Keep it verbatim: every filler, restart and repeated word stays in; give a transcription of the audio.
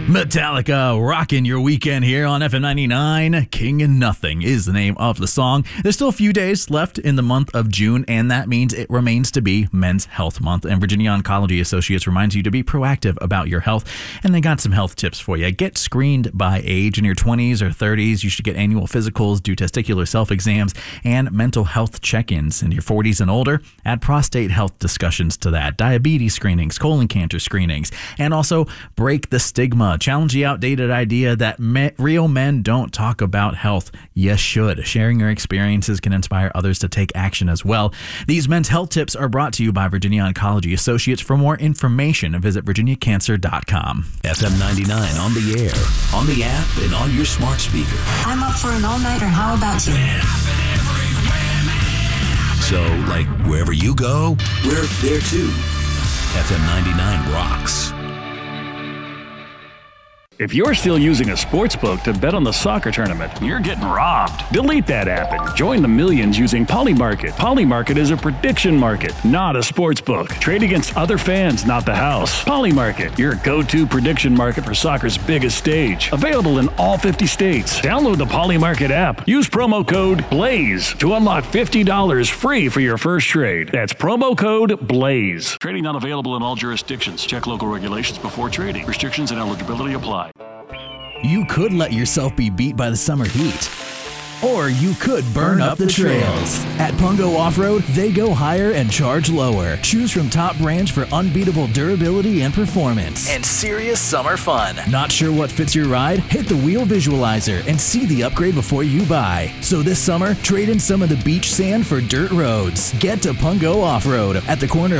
Metallica rocking your weekend here on F M ninety-nine. King and Nothing is the name of the song. There's still a few days left in the month of June, and that means it remains to be Men's Health Month. And Virginia Oncology Associates reminds you to be proactive about your health, and they got some health tips for you. Get screened by age. In your twenties or thirties, you should get annual physicals, do testicular self-exams, and mental health check-ins. In your forties and older, add prostate health discussions to that, diabetes screenings, colon cancer screenings, and also break the stigma. Challenge the outdated idea that me- real men don't talk about health. You should. Sharing your experiences can inspire others to take action as well. These men's health tips are brought to you by Virginia Oncology Associates. For more information, visit virginia cancer dot com. F M ninety-nine on the air, on the app, and on your smart speaker. I'm up for an all-nighter. How about you? So, like, wherever you go, we're there too. F M ninety-nine rocks. If you're still using a sportsbook to bet on the soccer tournament, you're getting robbed. Delete that app and join the millions using Polymarket. Polymarket is a prediction market, not a sportsbook. Trade against other fans, not the house. Polymarket, your go-to prediction market for soccer's biggest stage. Available in all fifty states. Download the Polymarket app. Use promo code BLAZE to unlock fifty dollars free for your first trade. That's promo code BLAZE. Trading not available in all jurisdictions. Check local regulations before trading. Restrictions and eligibility apply. You could let yourself be beat by the summer heat. Or you could burn, burn up, up the, the trails. At Pungo Off-Road, they go higher and charge lower. Choose from top brands for unbeatable durability and performance. And serious summer fun. Not sure what fits your ride? Hit the wheel visualizer and see the upgrade before you buy. So this summer, trade in some of the beach sand for dirt roads. Get to Pungo Off-Road at the corner of